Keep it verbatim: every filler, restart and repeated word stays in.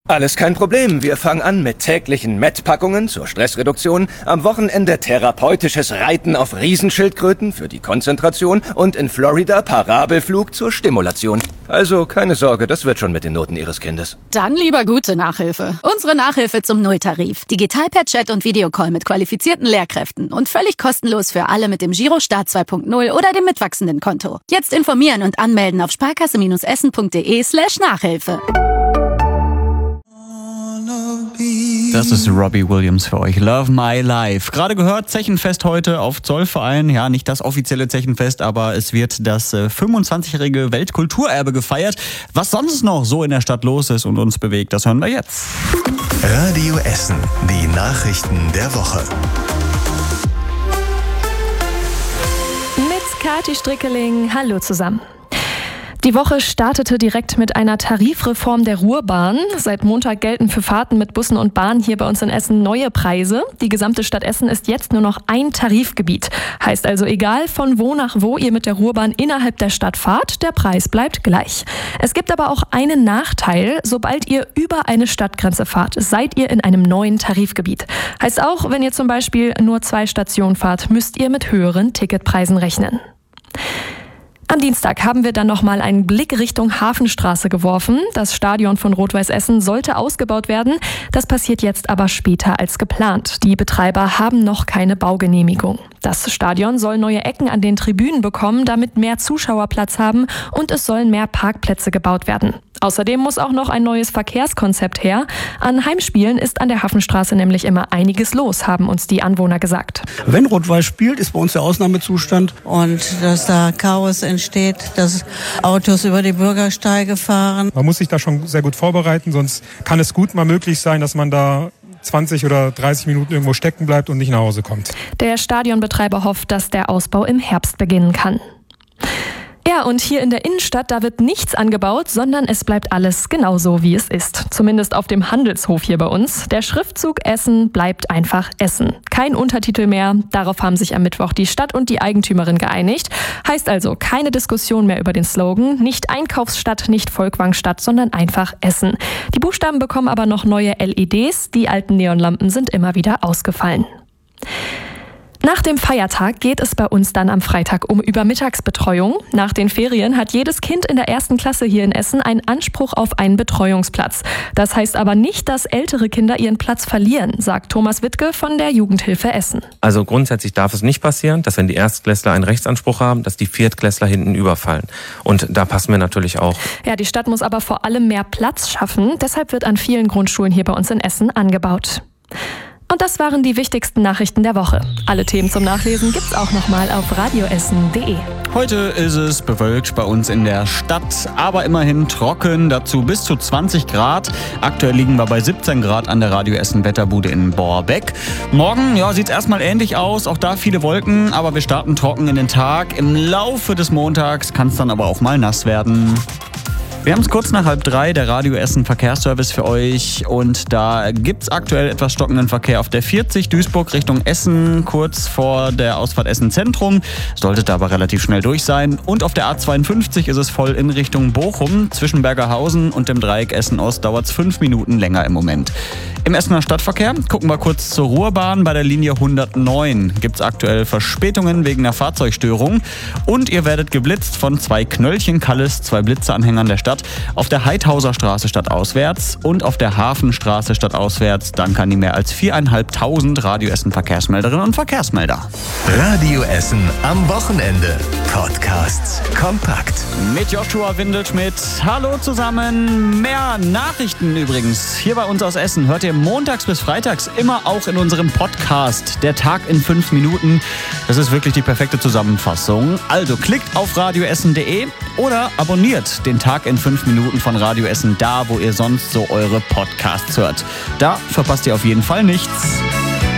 Alles kein Problem. Wir fangen an mit täglichen Met-Packungen zur Stressreduktion, am Wochenende therapeutisches Reiten auf Riesenschildkröten für die Konzentration und in Florida Parabelflug zur Stimulation. Also keine Sorge, das wird schon mit den Noten Ihres Kindes. Dann lieber gute Nachhilfe. Unsere Nachhilfe zum Nulltarif. Digital per Chat und Videocall mit qualifizierten Lehrkräften und völlig kostenlos für alle mit dem Girostart zwei Punkt null oder dem mitwachsenden Konto. Jetzt informieren und anmelden auf sparkasse-essen.de slash Nachhilfe. Das ist Robbie Williams für euch. Love My Life. Gerade gehört, Zechenfest heute auf Zollverein. Ja, nicht das offizielle Zechenfest, aber es wird das äh, fünfundzwanzigjährige Weltkulturerbe gefeiert. Was sonst noch so in der Stadt los ist und uns bewegt, das hören wir jetzt. Radio Essen, die Nachrichten der Woche. Mit Kathi Strickeling, hallo zusammen. Die Woche startete direkt mit einer Tarifreform der Ruhrbahn. Seit Montag gelten für Fahrten mit Bussen und Bahnen hier bei uns in Essen neue Preise. Die gesamte Stadt Essen ist jetzt nur noch ein Tarifgebiet. Heißt also, egal von wo nach wo ihr mit der Ruhrbahn innerhalb der Stadt fahrt, der Preis bleibt gleich. Es gibt aber auch einen Nachteil. Sobald ihr über eine Stadtgrenze fahrt, seid ihr in einem neuen Tarifgebiet. Heißt auch, wenn ihr zum Beispiel nur zwei Stationen fahrt, müsst ihr mit höheren Ticketpreisen rechnen. Am Dienstag haben wir dann nochmal einen Blick Richtung Hafenstraße geworfen. Das Stadion von Rot-Weiß Essen sollte ausgebaut werden. Das passiert jetzt aber später als geplant. Die Betreiber haben noch keine Baugenehmigung. Das Stadion soll neue Ecken an den Tribünen bekommen, damit mehr Zuschauer Platz haben, und es sollen mehr Parkplätze gebaut werden. Außerdem muss auch noch ein neues Verkehrskonzept her. An Heimspielen ist an der Hafenstraße nämlich immer einiges los, haben uns die Anwohner gesagt. Wenn Rot-Weiß spielt, ist bei uns der Ausnahmezustand. Und dass da Chaos entsteht, dass Autos über die Bürgersteige fahren. Man muss sich da schon sehr gut vorbereiten, sonst kann es gut mal möglich sein, dass man da zwanzig oder dreißig Minuten irgendwo stecken bleibt und nicht nach Hause kommt. Der Stadionbetreiber hofft, dass der Ausbau im Herbst beginnen kann. Ja, und hier in der Innenstadt, da wird nichts angebaut, sondern es bleibt alles genauso, wie es ist. Zumindest auf dem Handelshof hier bei uns. Der Schriftzug Essen bleibt einfach Essen. Kein Untertitel mehr. Darauf haben sich am Mittwoch die Stadt und die Eigentümerin geeinigt. Heißt also keine Diskussion mehr über den Slogan. Nicht Einkaufsstadt, nicht Volkwangstadt, sondern einfach Essen. Die Buchstaben bekommen aber noch neue L E Ds. Die alten Neonlampen sind immer wieder ausgefallen. Nach dem Feiertag geht es bei uns dann am Freitag um Übermittagsbetreuung. Nach den Ferien hat jedes Kind in der ersten Klasse hier in Essen einen Anspruch auf einen Betreuungsplatz. Das heißt aber nicht, dass ältere Kinder ihren Platz verlieren, sagt Thomas Wittke von der Jugendhilfe Essen. Also grundsätzlich darf es nicht passieren, dass wenn die Erstklässler einen Rechtsanspruch haben, dass die Viertklässler hinten überfallen. Und da passen wir natürlich auch. Ja, die Stadt muss aber vor allem mehr Platz schaffen. Deshalb wird an vielen Grundschulen hier bei uns in Essen angebaut. Und das waren die wichtigsten Nachrichten der Woche. Alle Themen zum Nachlesen gibt's auch nochmal auf radioessen punkt de. Heute ist es bewölkt bei uns in der Stadt, aber immerhin trocken, dazu bis zu zwanzig Grad. Aktuell liegen wir bei siebzehn Grad an der Radio Essen Wetterbude in Borbeck. Morgen ja, sieht es erstmal ähnlich aus, auch da viele Wolken, aber wir starten trocken in den Tag. Im Laufe des Montags kann es dann aber auch mal nass werden. Wir haben es kurz nach halb drei, der Radio Essen Verkehrsservice für euch, und da gibt es aktuell etwas stockenden Verkehr auf der vierzig Duisburg Richtung Essen, kurz vor der Ausfahrt Essen Zentrum, solltet aber relativ schnell durch sein, und auf der A zweiundfünfzig ist es voll in Richtung Bochum, zwischen Bergerhausen und dem Dreieck Essen Ost dauert es fünf Minuten länger im Moment. Im Essener Stadtverkehr gucken wir kurz zur Ruhrbahn. Bei der Linie hundertneun gibt es aktuell Verspätungen wegen einer Fahrzeugstörung. Und ihr werdet geblitzt von zwei Knöllchen Kalles, zwei Blitzeanhängern der Stadt, auf der Heidhauser Straße stadtauswärts und auf der Hafenstraße stadtauswärts. Dank an die mehr als viertausendfünfhundert Radio Essen Verkehrsmelderinnen und Verkehrsmelder. Radio Essen am Wochenende. Podcasts kompakt. Mit Joshua Windelschmidt. Hallo zusammen. Mehr Nachrichten übrigens hier bei uns aus Essen hört ihr montags bis freitags immer auch in unserem Podcast. Der Tag in fünf Minuten. Das ist wirklich die perfekte Zusammenfassung. Also klickt auf radioessen punkt de oder abonniert den Tag in fünf Minuten von Radio Essen da, wo ihr sonst so eure Podcasts hört. Da verpasst ihr auf jeden Fall nichts.